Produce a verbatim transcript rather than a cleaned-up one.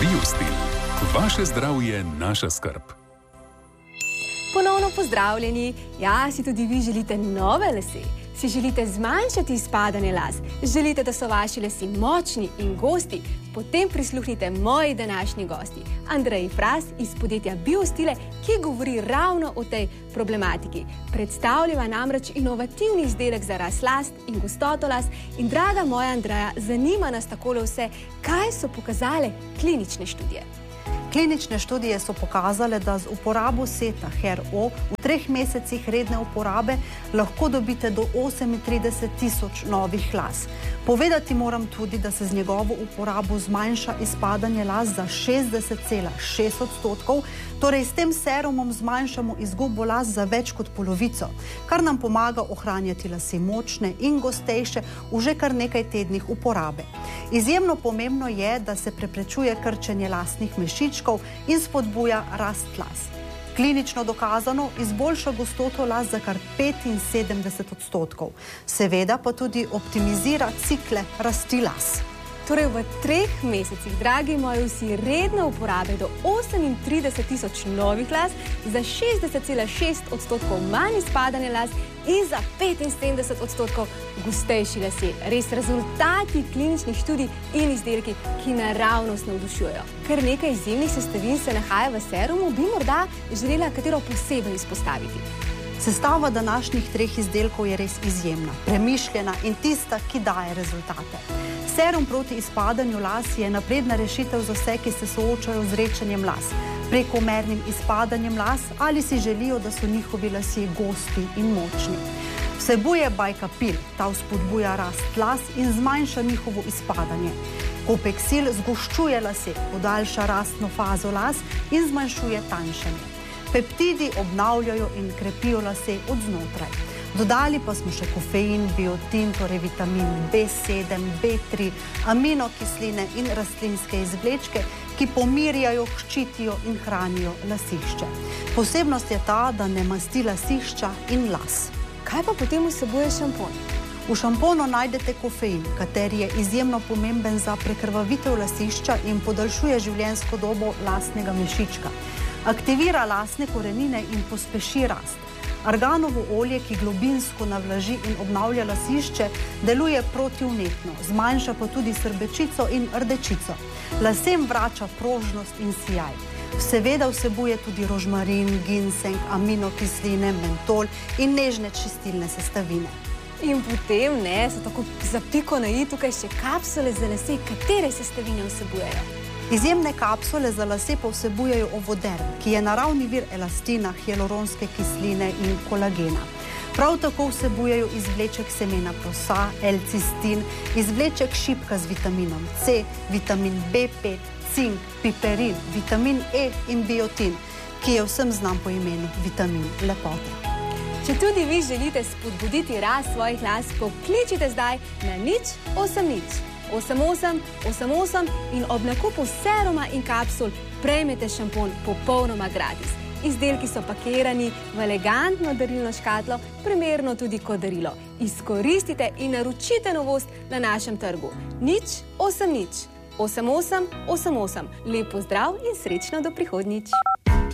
Biostil. Vaše zdravje, naša skrb. Ponovno pozdravljeni. Ja, si tudi vi želite nove lase? Si želite zmanjšati izpadanje las? Želite, da so vaši lasi močni in gosti? Potem prisluhnite moji današnji gosti, Andreji Fras iz podjetja Biostile, ki govori ravno o tej problematiki. Predstavlja namreč inovativni izdelek za rast las in gostoto las. In draga moja Andreja, zanima nas takole vse, kaj so pokazale klinične študije. Klinične študije so pokazale, da z uporabo seta Hair O v treh mesecih redne uporabe lahko dobite do osemintrideset tisoč novih las. Povedati moram tudi, da se z njegovo uporabo zmanjša izpadanje las za šestdeset cela šest odstotkov, torej s tem serumom zmanjšamo izgubo las za več kot polovico, kar nam pomaga ohranjati lase močne in gostejše v že kar nekaj tednih uporabe. Izjemno pomembno je, da se preprečuje krčenje lasnih mešičkov in spodbuja rast las. Klinično dokazano izboljša gostoto las za kar petinsedemdeset odstotkov. Seveda pa tudi optimizira cikle rasti las. Torej v treh mesecih, dragi moji, vsi redne uporabe do osemintrideset tisoč novih las, za šestdeset cela šest odstotkov manj izpadanje las in za petinsedemdeset odstotkov gostejši lasje. Res rezultati kliničnih študij in izdelki, ki naravnost navdušujejo. Ker nekaj izjemnih sestavin se nahaja v serumu, bi morda želela katero posebej izpostaviti. Sestava današnjih treh izdelkov je res izjemna, premišljena in tista, ki daje rezultate. Serum proti izpadanju las je napredna rešitev za vse, ki se soočajo z redčenjem las, prekomernim izpadanjem las ali si želijo, da so njihovi lasje gosti in močni. Vsebuje bajkapil, ta vzpodbuja rast las in zmanjša njihovo izpadanje. Kopeksil zgoščuje lase, podaljša rastno fazo las in zmanjšuje tanjšanje. Peptidi obnavljajo in krepijo lase od znotraj. Dodali pa smo še kofein, biotin, torej vitamin B sedem, B tri, aminokisline in rastlinske izvlečke, ki pomirjajo, ščitijo in hranijo lasišče. Posebnost je ta, da ne masti lasišča in las. Kaj pa potem vsebuje šampon? V šamponu najdete kofein, kateri je izjemno pomemben za prekrvavitev lasišča in podaljšuje življenjsko dobo lasnega mešička. Aktivira lasne korenine in pospeši rast. Arganovo olje, ki globinsko navlaži in obnavlja lasišče, deluje protivnetno, zmanjša pa tudi srbečico in rdečico. Lasem vrača prožnost in sijaj. Seveda vsebuje tudi rožmarin, ginseng, aminokisline, mentol in nežne čistilne sestavine. In potem, ne, so tako za piko na i tukaj še kapsule za lase, katere sestavine vsebujejo? Izjemne kapsule za lase pa vsebujejo ovoderm, ki je naravni vir elastina, hialuronske kisline in kolagena. Prav tako vsebujejo izvleček semena prosa, L-cistin, izvleček šipka z vitaminom C, vitamin B pet, cink, piperin, vitamin E in biotin, ki je vsem znan po imenu vitamin lepote. Če tudi vi želite spodbuditi rast svojih las, pokličite zdaj na nič osem nič. osem osem osem osem in ob nakupu seruma in kapsul prejmete šampon popolnoma gratis. Izdelki so pakirani v elegantno darilno škatlo, primerno tudi kot darilo. Izkoristite in naročite novost na našem trgu. Nič osem nič. osem osem osem osem. Lep pozdrav in srečno do prihodnjič.